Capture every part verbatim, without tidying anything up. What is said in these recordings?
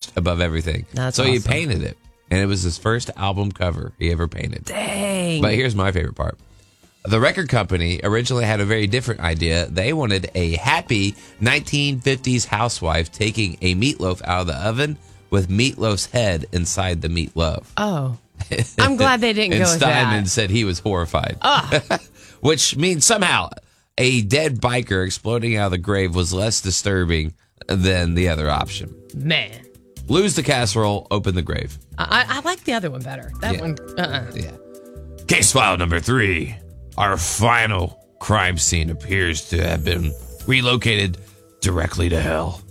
first above everything. That's so awesome. he painted it, and it was his first album cover he ever painted. Dang. But here's my favorite part. The record company originally had a very different idea. They wanted a happy nineteen fifties housewife taking a meatloaf out of the oven with Meatloaf's head inside the meatloaf. Oh. I'm glad they didn't and go with Steinman that. said he was horrified. Oh. Which means somehow a dead biker exploding out of the grave was less disturbing than the other option. Man. Lose the casserole, open the grave. I, I like the other one better. That Yeah. one, uh-uh. Yeah. Case file number three. Our final crime scene appears to have been relocated directly to hell.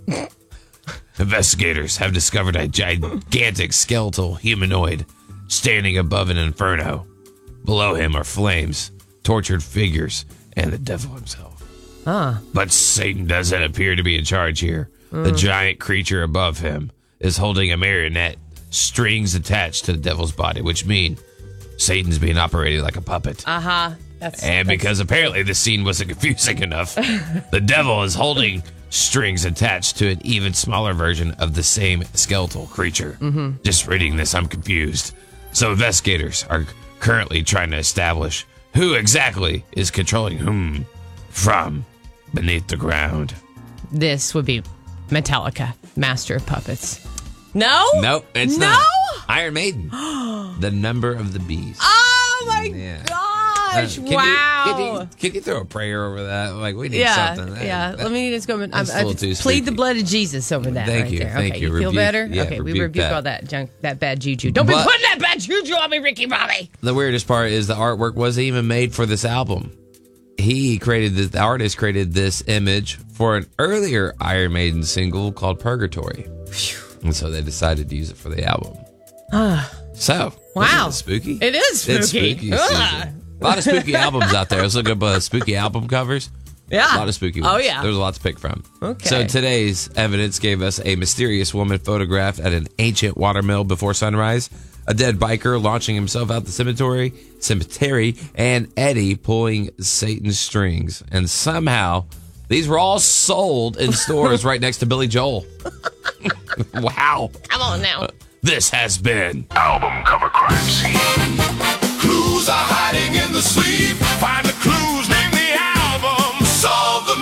Investigators have discovered a gigantic skeletal humanoid standing above an inferno. Below him are flames, tortured figures, and the devil himself. Huh. But Satan doesn't appear to be in charge here. Mm. The giant creature above him is holding a marionette, strings attached to the devil's body, which mean Satan's being operated like a puppet. Uh-huh. That's, And that's, because apparently the scene wasn't confusing enough, the devil is holding strings attached to an even smaller version of the same skeletal creature. Mm-hmm. Just reading this, I'm confused. So investigators are currently trying to establish who exactly is controlling whom from beneath the ground. This would be Metallica, Master of Puppets. No? Nope, it's no? not. Iron Maiden, The Number of the Beast. Oh, my Yeah. gosh. Uh, can wow. You, can, you, can you throw a prayer over that? Like, we need yeah, something. yeah. That- Let me just go. I'm, that's a I, little too plead spooky. the blood of Jesus over that. Thank right you, there. thank okay, you. you feel Rebuke- better? yeah, okay, we rebuke rebuke that. all that junk, that bad juju. Don't be But- putting that bad juju on me, Ricky Bobby. The weirdest part is the artwork wasn't even made for this album. He created this, the artist created this image for an earlier Iron Maiden single called Purgatory. And so they decided to use it for the album. So, Wow. isn't it spooky? It is spooky. It's spooky. Ugh. season. A lot of spooky albums out there. Let's look up uh, spooky album covers. Yeah. A lot of spooky ones. Oh, yeah. There's a lot to pick from. Okay. So today's evidence gave us a mysterious woman photographed at an ancient watermill before sunrise, a dead biker launching himself out the cemetery, cemetery, and Eddie pulling Satan's strings. And somehow, these were all sold in stores right next to Billy Joel. Wow. Come on now. This has been Album cover crime scene. Clues are hiding in the sleeve. Find the clues, name the album, solve the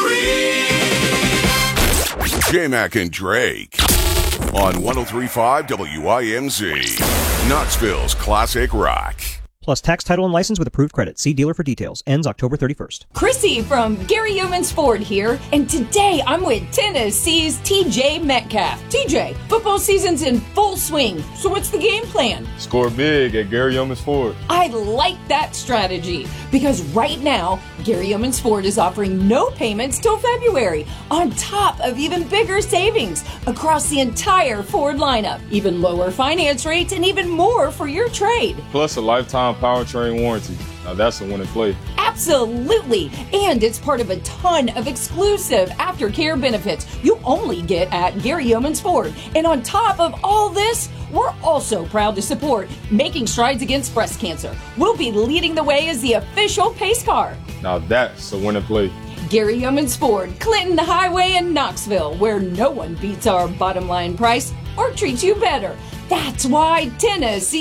mystery. J-Mac and Drake on one oh three point five W I M Z, Knoxville's classic rock. Plus tax, title, and license with approved credit. See dealer for details. Ends October thirty-first. Chrissy from Gary Yeomans Ford here, and today I'm with Tennessee's T J Metcalf. T J, football season's in full swing, so what's the game plan? Score big at Gary Yeomans Ford. I like that strategy, because right now, Gary Yeomans Ford is offering no payments till February, on top of even bigger savings across the entire Ford lineup, even lower finance rates, and even more for your trade. Plus a lifetime powertrain warranty. Now that's a winning play. Absolutely. And it's part of a ton of exclusive aftercare benefits you only get at Gary Yeomans Ford. And on top of all this, we're also proud to support Making Strides Against Breast Cancer. We'll be leading the way as the official pace car. Now that's a winning play. Gary Yeomans Ford, Clinton Highway in Knoxville, where no one beats our bottom line price or treats you better. That's why Tennessee